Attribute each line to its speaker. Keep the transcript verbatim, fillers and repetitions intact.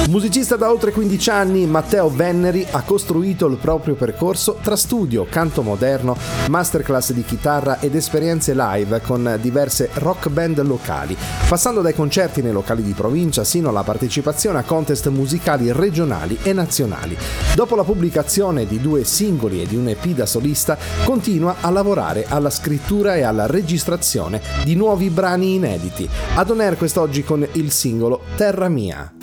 Speaker 1: Musicista da oltre quindici anni, Matteo Venneri ha costruito il proprio percorso tra studio, canto moderno, masterclass di chitarra ed esperienze live con diverse rock band locali, passando dai concerti nei locali di provincia sino alla partecipazione a contest musicali regionali e nazionali. Dopo la pubblicazione di due singoli e di un E P da solista, continua a lavorare alla scrittura e alla registrazione di nuovi brani inediti. Ad On Air quest'oggi con il singolo Terra Mia.